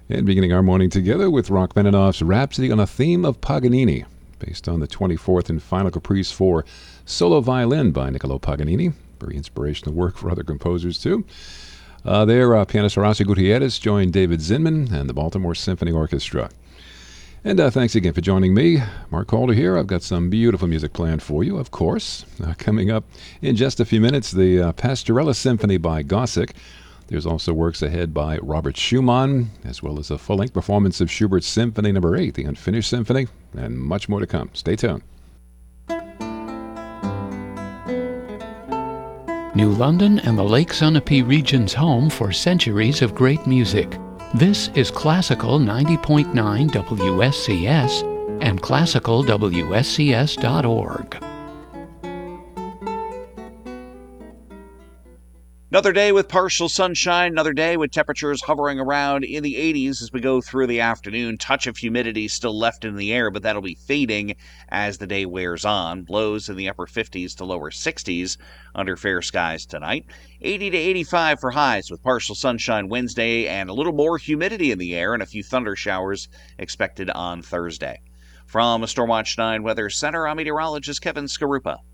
And beginning our morning together with Rachmaninoff's Rhapsody on a Theme of Paganini, based on the 24th and final caprice for solo violin by Niccolo Paganini. Very inspirational work for other composers, too. Pianist Horacio Gutierrez joined David Zinman and the Baltimore Symphony Orchestra. And thanks again for joining me. Mark Calder here. I've got some beautiful music planned for you, of course. Coming up in just a few minutes, the Pastorella Symphony by Gossick. There's also works ahead by Robert Schumann, as well as a full-length performance of Schubert's Symphony No. 8, the Unfinished Symphony, and much more to come. Stay tuned. New London and the Lake Sunapee region's home for centuries of great music. This is Classical 90.9 WSCS and classicalwscs.org. Another day with partial sunshine, another day with temperatures hovering around in the 80s as we go through the afternoon. Touch of humidity still left in the air, but that'll be fading as the day wears on. Lows in the upper 50s to lower 60s under fair skies tonight. 80 to 85 for highs with partial sunshine Wednesday and a little more humidity in the air and a few thunder showers expected on Thursday. From a Stormwatch 9 Weather Center, I'm meteorologist Kevin Skarupa.